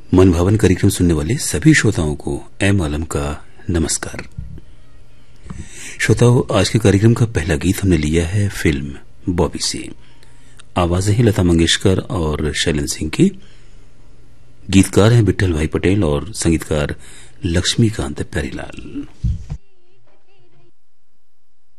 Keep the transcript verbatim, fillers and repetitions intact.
मन भावन कार्यक्रम सुनने वाले सभी श्रोताओं को एम आलम का नमस्कार। श्रोताओं, आज के कार्यक्रम का पहला गीत हमने लिया है फिल्म बॉबी से। आवाजें हैं लता मंगेशकर और शैलेंद्र सिंह की। गीतकार हैं विट्ठल भाई पटेल और संगीतकार लक्ष्मीकांत प्यारीलाल।